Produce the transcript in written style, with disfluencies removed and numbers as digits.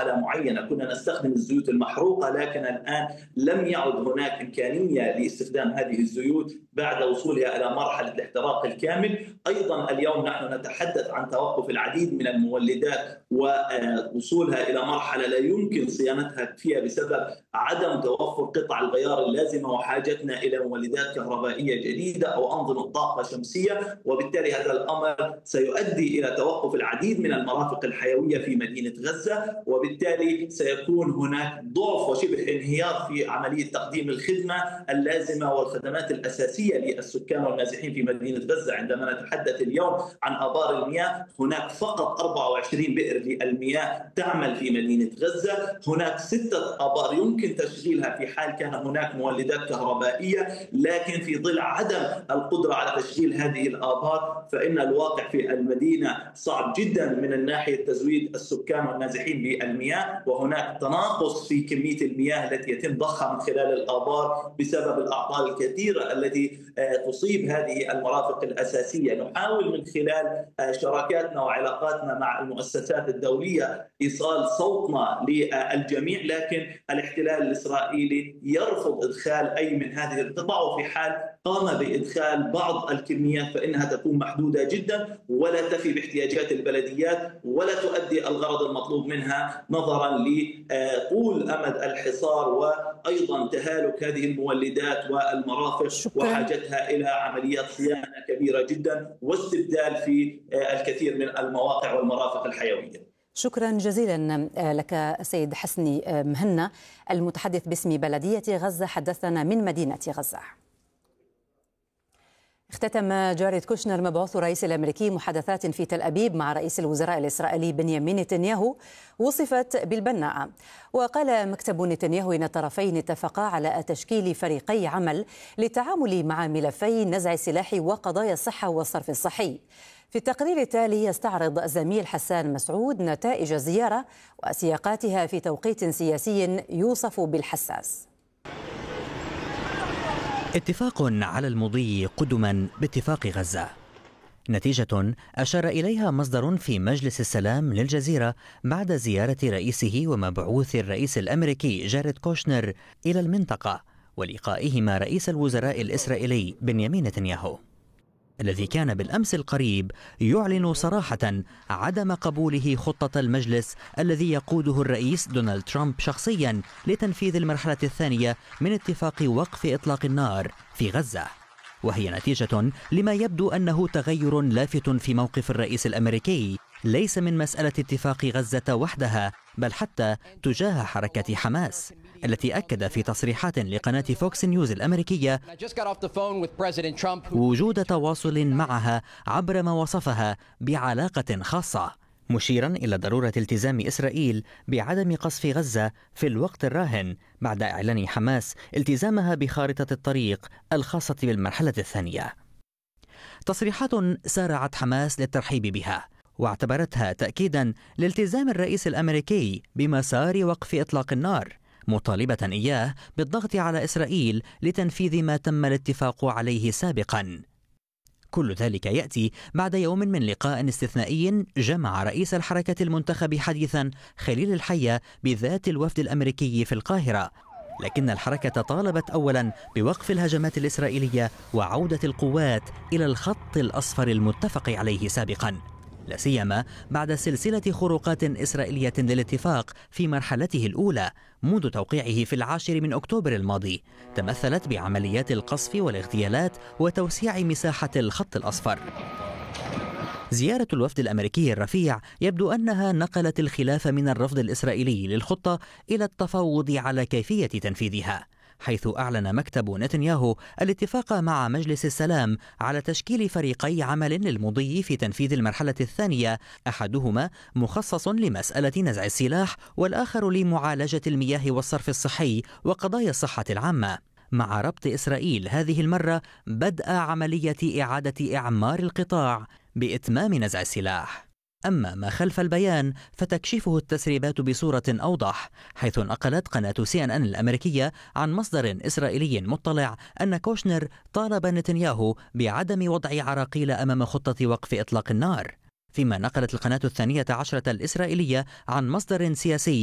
مرحلة معينة كنا نستخدم الزيوت المحروقة، لكن الآن لم يعد هناك إمكانية لاستخدام هذه الزيوت بعد وصولها إلى مرحلة الاحتراق الكامل. أيضا اليوم نحن نتحدث عن توقف العديد من المولدات ووصولها إلى مرحلة لا يمكن صيانتها فيها بسبب عدم توفر قطع الغيار اللازمة وحاجتنا إلى مولدات كهربائية جديدة أو أنظمة طاقة شمسية، وبالتالي هذا الأمر سيؤدي إلى توقف العديد من المرافق الحيوية في مدينة غزة، وبالتالي سيكون هناك ضعف وشبه انهيار في عملية تقديم الخدمة اللازمة والخدمات الأساسية للسكان والنازحين في مدينة غزة. عندما نتحدث اليوم عن آبار المياه، هناك فقط 24 بئر للمياه تعمل في مدينة غزة، هناك 6 آبار يمكن تشغيلها في حال كان هناك مولدات كهربائية، لكن في ظل عدم القدرة على تشغيل هذه الآبار فإن الواقع في المدينة صعب جدا من الناحية تزويد السكان والنازحين بالمياه، وهناك تناقص في كمية المياه التي يتم ضخها من خلال الآبار بسبب الأعطال الكثيرة التي تصيب هذه المرافق الأساسية. نحاول من خلال شراكاتنا وعلاقاتنا مع المؤسسات الدولية إيصال صوتنا للجميع، لكن الاحتلال الإسرائيلي يرفض إدخال أي من هذه القطع، وفي حال قام بإدخال بعض الكميات فإنها تكون محدودة جدا ولا تفي باحتياجات البلديات ولا تؤدي الغرض المطلوب منها نظرا لطول أمد الحصار وأيضا تهالك هذه المولدات والمرافق وحاجتها إلى عمليات صيانة كبيرة جدا واستبدال في الكثير من المواقع والمرافق الحيوية. شكرا جزيلا لك سيد حسني مهنا المتحدث باسم بلدية غزة، حدثنا من مدينة غزة. اختتم جاريد كوشنر مبعوث الرئيس الأمريكي محادثات في تل أبيب مع رئيس الوزراء الإسرائيلي بنيامين نتنياهو وصفت بالبناءة. وقال مكتب نتنياهو إن الطرفين اتفقا على تشكيل فريقي عمل للتعامل مع ملفي نزع السلاح وقضايا الصحة والصرف الصحي. في التقرير التالي يستعرض الزميل حسان مسعود نتائج الزيارة وسياقاتها في توقيت سياسي يوصف بالحساس. اتفاق على المضي قدما باتفاق غزة، نتيجة أشار إليها مصدر في مجلس السلام للجزيرة بعد زيارة رئيسه ومبعوث الرئيس الأمريكي جاريد كوشنر إلى المنطقة ولقائهما رئيس الوزراء الإسرائيلي بنيامين نتنياهو، الذي كان بالأمس القريب يعلن صراحة عدم قبوله خطة المجلس الذي يقوده الرئيس دونالد ترامب شخصيا لتنفيذ المرحلة الثانية من اتفاق وقف إطلاق النار في غزة، وهي نتيجة لما يبدو أنه تغير لافت في موقف الرئيس الأمريكي ليس من مسألة اتفاق غزة وحدها بل حتى تجاه حركة حماس، التي أكد في تصريحات لقناة فوكس نيوز الأمريكية وجود تواصل معها عبر ما وصفها بعلاقة خاصة، مشيرا إلى ضرورة التزام إسرائيل بعدم قصف غزة في الوقت الراهن بعد إعلان حماس التزامها بخارطة الطريق الخاصة بالمرحلة الثانية. تصريحات سارعت حماس للترحيب بها واعتبرتها تأكيدا لالتزام الرئيس الأمريكي بمسار وقف إطلاق النار، مطالبة إياه بالضغط على إسرائيل لتنفيذ ما تم الاتفاق عليه سابقا. كل ذلك يأتي بعد يوم من لقاء استثنائي جمع رئيس الحركة المنتخب حديثا خليل الحية بذات الوفد الأمريكي في القاهرة، لكن الحركة طالبت أولا بوقف الهجمات الإسرائيلية وعودة القوات إلى الخط الأصفر المتفق عليه سابقا، لا سيما بعد سلسلة خروقات إسرائيلية للاتفاق في مرحلته الأولى منذ توقيعه في 10 أكتوبر الماضي، تمثلت بعمليات القصف والاغتيالات وتوسيع مساحة الخط الأصفر. زيارة الوفد الأمريكي الرفيع يبدو أنها نقلت الخلاف من الرفض الإسرائيلي للخطة إلى التفاوض على كيفية تنفيذها، حيث أعلن مكتب نتنياهو الاتفاق مع مجلس السلام على تشكيل فريقي عمل للمضي في تنفيذ المرحلة الثانية، أحدهما مخصص لمسألة نزع السلاح والآخر لمعالجة المياه والصرف الصحي وقضايا الصحة العامة، مع ربط إسرائيل هذه المرة بدء عملية إعادة إعمار القطاع بإتمام نزع السلاح. أما ما خلف البيان فتكشفه التسريبات بصورة أوضح، حيث نقلت قناة CNN الأمريكية عن مصدر إسرائيلي مطلع أن كوشنر طالب نتنياهو بعدم وضع عراقيل أمام خطة وقف إطلاق النار، فيما نقلت القناة 12 الإسرائيلية عن مصدر سياسي